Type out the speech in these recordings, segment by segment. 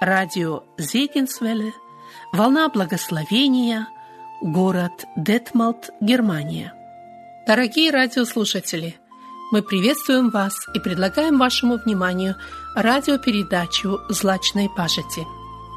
радио Зегенсвелле, волна благословения, город Детмолд, Германия. Дорогие радиослушатели, мы приветствуем вас и предлагаем вашему вниманию радиопередачу «Злачной пажити».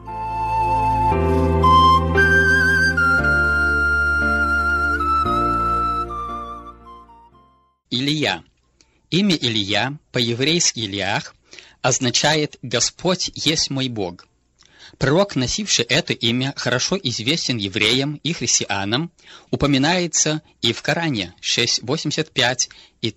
Илия. Имя Илия, по-еврейски Илиах, означает «Господь есть мой Бог». Пророк, носивший это имя, хорошо известен евреям и христианам, упоминается и в Коране 6.85 и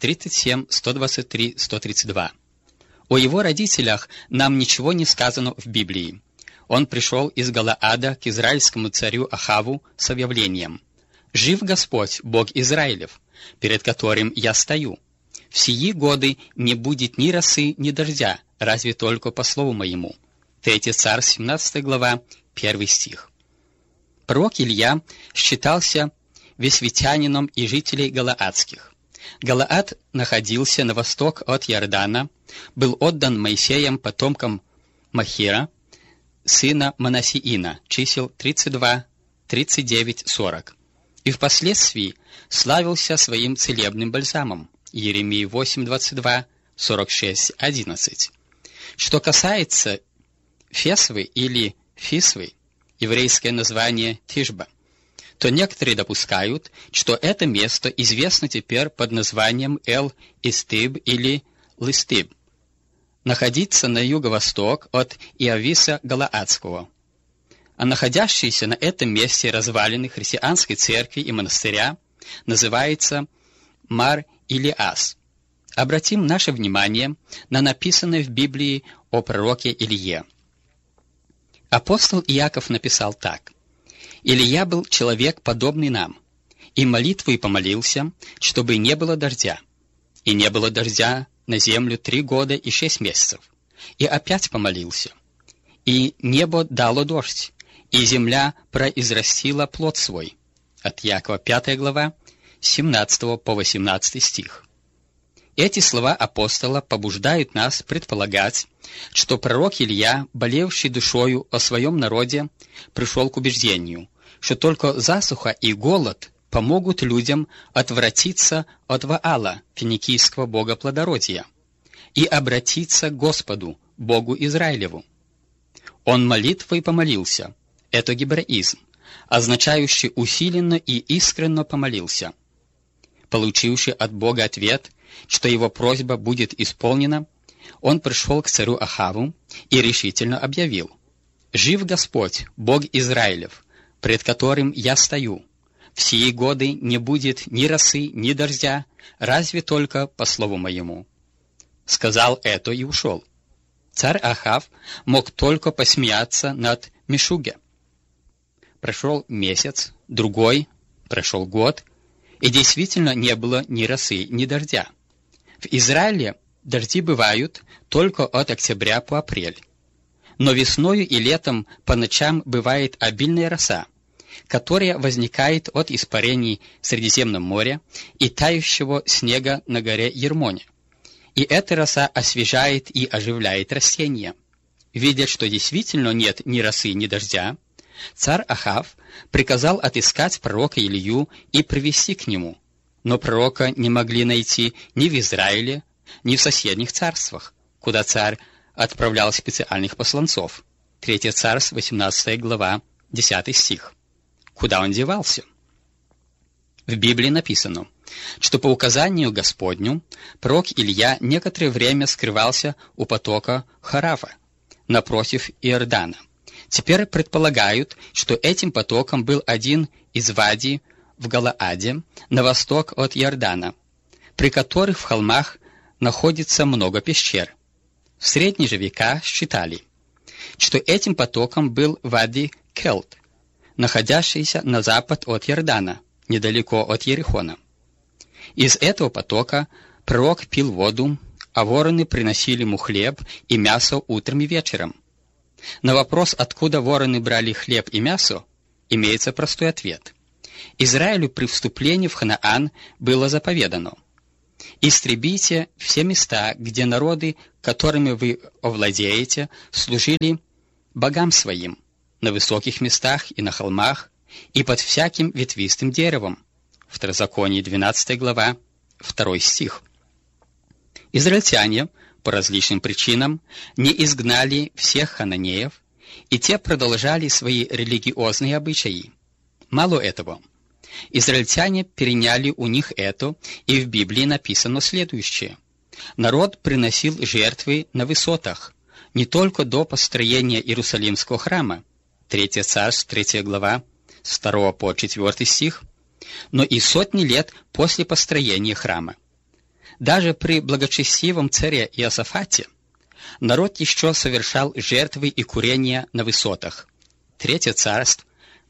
37.123-132. О его родителях нам ничего не сказано в Библии. Он пришел из Галаада к израильскому царю Ахаву с объявлением: «Жив Господь, Бог Израилев, перед которым я стою. В сии годы не будет ни росы, ни дождя, разве только по слову моему». 3 Царь, 17 глава, 1 стих. Пророк Илья считался весветянином и жителей Галаадских. Галаад находился на восток от Иордана, был отдан Моисеем потомкам Махира, сына Манассиина, чисел 32, 39, 40, и впоследствии славился своим целебным бальзамом, Иеремии 8, 22, 46, 11. Что касается Фесвы или Фисвы, еврейское название Тишба, то некоторые допускают, что это место известно теперь под названием Эл-Истиб или Листиб, находится на юго-восток от Иависа Галаадского. А находящиеся на этом месте развалины христианской церкви и монастыря называется Мар-Илиас. Обратим наше внимание на написанное в Библии о пророке Илие. Апостол Иаков написал так: «Илия был человек, подобный нам, и молитвой помолился, чтобы не было дождя. И не было дождя на землю 3 года и 6 месяцев. И опять помолился. И небо дало дождь, и земля произрастила плод свой». От Иакова 5 глава, 17 по 18 стих. Эти слова апостола побуждают нас предполагать, что пророк Илия, болевший душою о своем народе, пришел к убеждению, что только засуха и голод помогут людям отвратиться от Ваала, финикийского бога плодородия, и обратиться к Господу, Богу Израилеву. Он молитвой помолился. Это гебраизм, означающий усиленно и искренно помолился. Получивший от Бога ответ, что его просьба будет исполнена, он пришел к царю Ахаву и решительно объявил: «Жив Господь, Бог Израилев, пред которым я стою. В сии годы не будет ни росы, ни дождя, разве только по слову моему». Сказал это и ушел. Царь Ахав мог только посмеяться над Мешуге. Прошел месяц, другой, прошел год, и действительно не было ни росы, ни дождя. В Израиле дожди бывают только от октября по апрель. Но весною и летом по ночам бывает обильная роса, которая возникает от испарений в Средиземном море и тающего снега на горе Ермоне. И эта роса освежает и оживляет растения. Видя, что действительно нет ни росы, ни дождя, царь Ахав приказал отыскать пророка Илию и привести к нему. Но пророка не могли найти ни в Израиле, ни в соседних царствах, куда царь отправлял специальных посланцов. 3 Царь, 18 глава, 10 стих. Куда он девался? В Библии написано, что по указанию Господню пророк Илия некоторое время скрывался у потока Харава, напротив Иордана. Теперь предполагают, что этим потоком был один из вади в Галааде, на восток от Иордана, при которых в холмах находится много пещер. В средние же века считали, что этим потоком был вади Келт, находящийся на запад от Иордана, недалеко от Ерихона. Из этого потока пророк пил воду, а вороны приносили ему хлеб и мясо утром и вечером. На вопрос, откуда вороны брали хлеб и мясо, имеется простой ответ. Израилю при вступлении в Ханаан было заповедано: «Истребите все места, где народы, которыми вы овладеете, служили богам своим, на высоких местах и на холмах, и под всяким ветвистым деревом. Второзаконие, 12 глава, 2 стих. Израильтяне по различным причинам не изгнали всех хананеев, и те продолжали свои религиозные обычаи. Мало этого, израильтяне переняли у них это, и в Библии написано следующее. Народ приносил жертвы на высотах, не только до построения Иерусалимского храма, 3 Царств, 3 глава, с 2 по 4 стих, но и сотни лет после построения храма. Даже при благочестивом царе Иосафате народ еще совершал жертвы и курения на высотах. 3 Царств,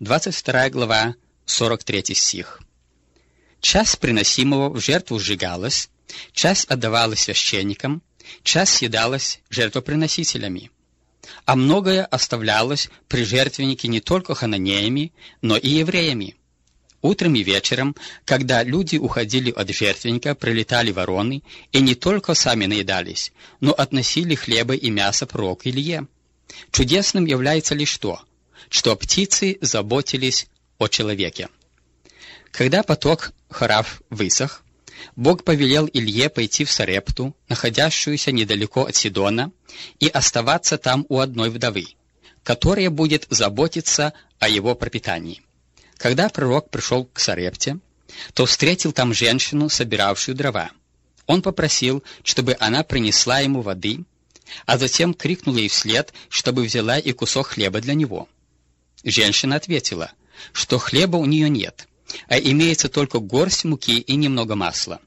22 глава, 43 стих. Часть приносимого в жертву сжигалась, часть отдавалась священникам, часть съедалась жертвоприносителями, а многое оставлялось при жертвеннике не только хананеями, но и евреями. Утром и вечером, когда люди уходили от жертвенника, прилетали вороны, и не только сами наедались, но относили хлеба и мясо пророку Илье. Чудесным является лишь то, что птицы заботились о человеке. Когда поток Хорав высох, Бог повелел Илье пойти в Сарепту, находящуюся недалеко от Сидона, и оставаться там у одной вдовы, которая будет заботиться о его пропитании. Когда пророк пришел к Сарепте, то встретил там женщину, собиравшую дрова. Он попросил, чтобы она принесла ему воды, а затем крикнул ей вслед, чтобы взяла и кусок хлеба для него. Женщина ответила, что хлеба у нее нет, а имеется только горсть муки и немного масла.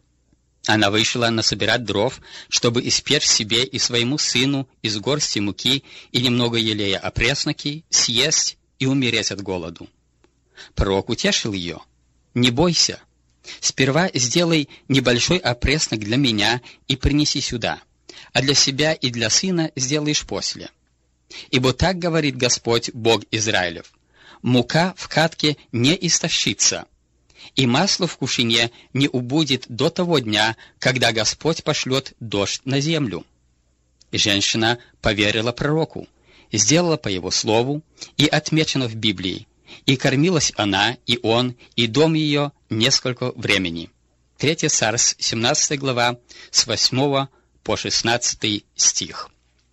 Она вышла насобирать дров, чтобы испечь себе и своему сыну из горсти муки и немного елея опресноки, съесть и умереть от голоду. Пророк утешил ее. «Не бойся. Сперва сделай небольшой опреснок для меня и принеси сюда, а для себя и для сына сделаешь после. Ибо так говорит Господь, Бог Израилев: мука в катке не истощится, и масло в кувшине не убудет до того дня, когда Господь пошлет дождь на землю». И женщина поверила пророку, сделала по его слову, и отмечено в Библии, и кормилась она, и он, и дом ее несколько времени. 3 Царств, 17 глава, с 8 по 16 стих.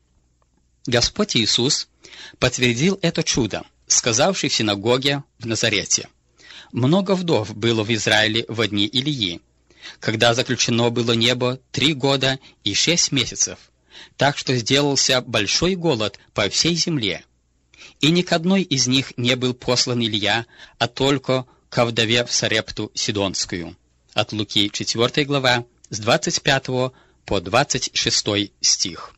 Господь Иисус подтвердил это чудо, сказавший в синагоге в Назарете: «Много вдов было в Израиле в дни Илии, когда заключено было небо 3 года и 6 месяцев, так что сделался большой голод по всей земле. И ни к одной из них не был послан Илья, а только ко вдове в Сарепту Сидонскую». От Луки, 4 глава, с 25 по 26 стих.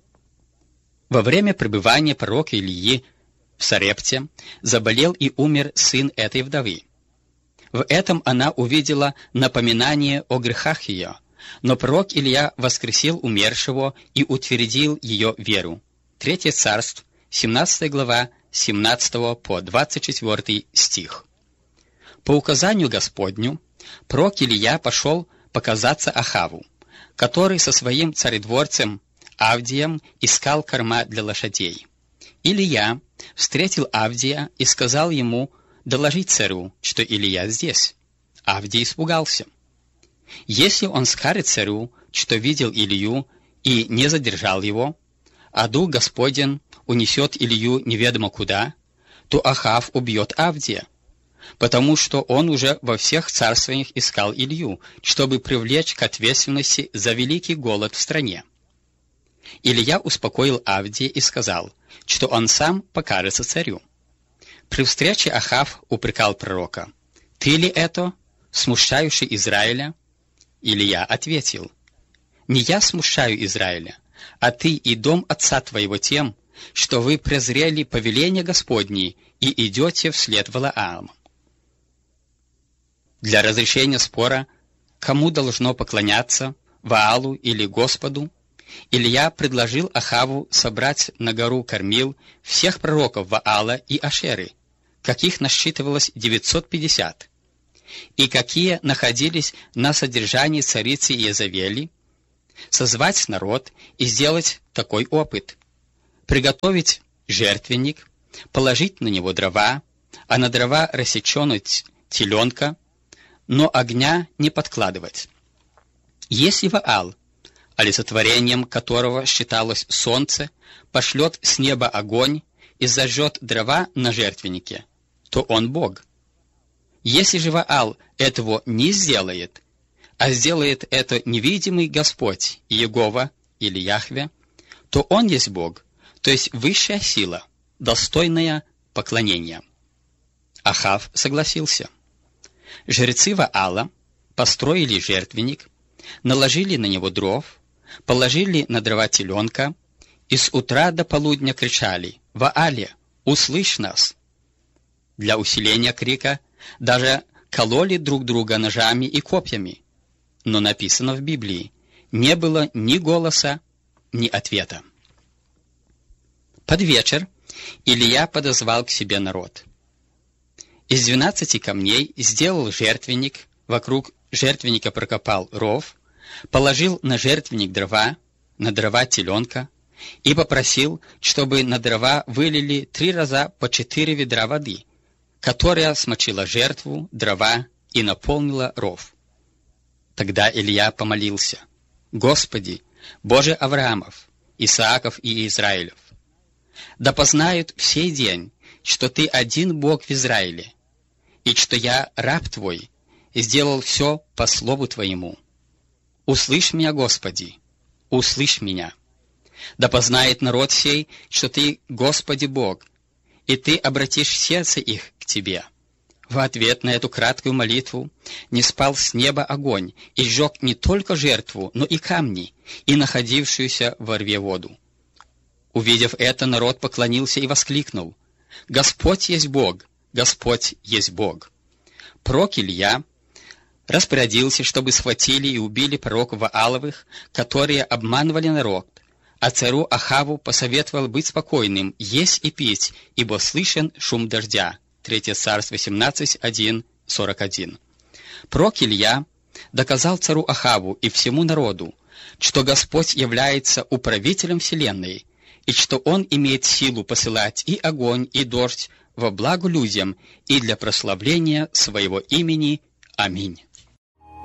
Во время пребывания пророка Илии в Сарепте заболел и умер сын этой вдовы. В этом она увидела напоминание о грехах ее, но пророк Илья воскресил умершего и утвердил ее веру. 3 Царств, 17 глава, 17 по 24 стих. По указанию Господню, пророк Илья пошел показаться Ахаву, который со своим царедворцем Авдием искал корма для лошадей. Илья встретил Авдия и сказал ему доложить царю, что Илья здесь. Авдий испугался. Если он скажет царю, что видел Илью и не задержал его, а дух Господень унесет Илью неведомо куда, то Ахав убьет Авдия, потому что он уже во всех царствованиях искал Илью, чтобы привлечь к ответственности за великий голод в стране. Илья успокоил Авдия и сказал, что он сам покажется царю. При встрече Ахав упрекал пророка: «Ты ли это, смущающий Израиля?» Илья ответил: «Не я смущаю Израиля, а ты и дом отца твоего тем, что вы презрели повеление Господне и идете вслед Валаама». Для разрешения спора, кому должно поклоняться, Ваалу или Господу, Илья предложил Ахаву собрать на гору Кормил всех пророков Ваала и Ашеры, каких насчитывалось 950, и какие находились на содержании царицы Иезавели, созвать народ и сделать такой опыт: приготовить жертвенник, положить на него дрова, а на дрова рассеченуть теленка, но огня не подкладывать. Если Ваал, олицетворением которого считалось солнце, пошлет с неба огонь и зажжет дрова на жертвеннике, то он Бог. Если же Ваал этого не сделает, а сделает это невидимый Господь, Иегова или Яхве, то он есть Бог, то есть высшая сила, достойная поклонения. Ахав согласился. Жрецы Ваала построили жертвенник, наложили на него дров, положили на дрова теленка, и с утра до полудня кричали: «Ваале, услышь нас!» Для усиления крика даже кололи друг друга ножами и копьями, но написано в Библии: не было ни голоса, ни ответа. Под вечер Илия подозвал к себе народ. Из 12 камней сделал жертвенник, вокруг жертвенника прокопал ров, положил на жертвенник дрова, на дрова теленка, и попросил, чтобы на дрова вылили 3 раза по 4 ведра воды, которая смочила жертву, дрова и наполнила ров. Тогда Илья помолился: «Господи, Боже Авраамов, Исааков и Израилев, да познают в сей день, что Ты один Бог в Израиле, и что я, раб Твой, сделал все по слову Твоему. Услышь меня, Господи, услышь меня. Да познает народ сей, что Ты, Господи Бог, и Ты обратишь сердце их к Тебе». В ответ на эту краткую молитву ниспал с неба огонь и сжег не только жертву, но и камни, и находившуюся во рве воду. Увидев это, народ поклонился и воскликнул: «Господь есть Бог! Господь есть Бог!» Пророк Илья распорядился, чтобы схватили и убили пророков Вааловых, которые обманывали народ, а царю Ахаву посоветовал быть спокойным, есть и пить, ибо слышен шум дождя. 3 Царств 18:1-41. Пророк Илья доказал царю Ахаву и всему народу, что Господь является управителем вселенной, и что Он имеет силу посылать и огонь, и дождь во благо людям и для прославления Своего имени. Аминь.